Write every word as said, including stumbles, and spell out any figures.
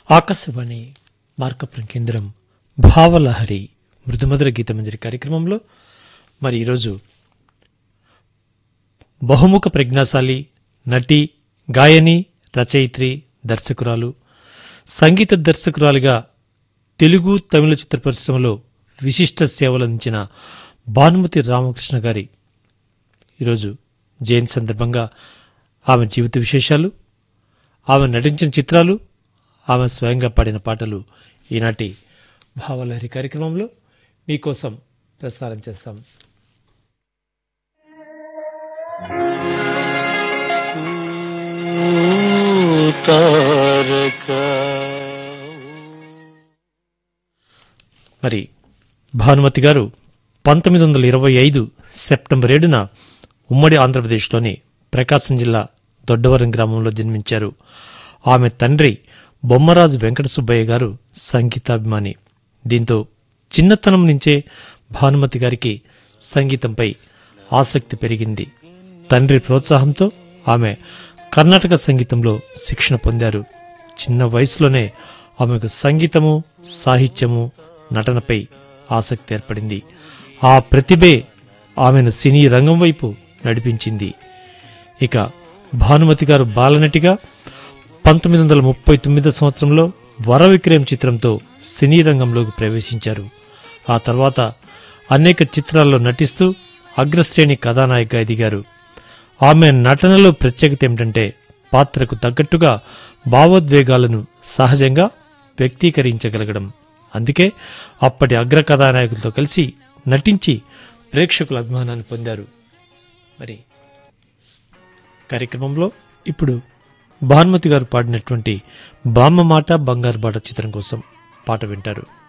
ఆకాశవాణి మార్కపురం కేంద్రం భావలహరి మృదుమధుర గీతమంజరి కార్యక్రమంలో మరి ఈరోజు బహుముఖ ప్రజ్ఞాశాలి నటి, గాయని, రచయిత్రి, దర్శకురాలు, సంగీత దర్శకురాలిగా తెలుగు, తమిళ చిత్ర పరిశ్రమలో విశిష్ట సేవలందించిన భానుమతి రామకృష్ణ గారి ఈరోజు జయంతి సందర్భంగా ఆమె జీవిత విశేషాలు, ఆమె నటించిన చిత్రాలు, ఆమె స్వయంగా పాడిన పాటలు ఈనాటి భావలహరి కార్యక్రమంలో మీకోసం ప్రసారం చేస్తాం. మరి భానుమతి గారు పంతొమ్మిది వందల ఇరవై ఐదు సెప్టెంబర్ ఏడున ఉమ్మడి ఆంధ్రప్రదేశ్లోని ప్రకాశం జిల్లా దొడ్డవరం గ్రామంలో జన్మించారు. ఆమె తండ్రి బొమ్మరాజు వెంకట సుబ్బయ్య గారు సంగీతాభిమాని. దీంతో చిన్నతనం నుంచే భానుమతి గారికి సంగీతంపై ఆసక్తి పెరిగింది. తండ్రి ప్రోత్సాహంతో ఆమె కర్ణాటక సంగీతంలో శిక్షణ పొందారు. చిన్న వయసులోనే ఆమెకు సంగీతము, సాహిత్యము, నటనపై ఆసక్తి ఏర్పడింది. ఆ ప్రతిభే ఆమెను సినీ రంగం వైపు నడిపించింది. ఇక భానుమతి గారు బాలనటిగా పంతొమ్మిది వందల ముప్పై తొమ్మిదో సంవత్సరంలో వర విక్రయం చిత్రంతో సినీ రంగంలోకి ప్రవేశించారు. ఆ తర్వాత అనేక చిత్రాల్లో నటిస్తూ అగ్రశ్రేణి కథానాయికగా ఎదిగారు. ఆమె నటనలో ప్రత్యేకత ఏమిటంటే పాత్రకు తగ్గట్టుగా భావోద్వేగాలను సహజంగా వ్యక్తీకరించగలగడం. అందుకే అప్పటి అగ్ర కథానాయకులతో కలిసి నటించి ప్రేక్షకుల అభిమానాన్ని పొందారు. మరి కార్యక్రమంలో ఇప్పుడు భానుమతి గారు పాడినటువంటి బామ్మ మాట బంగారు బాట చిత్రం కోసం పాట వింటారు.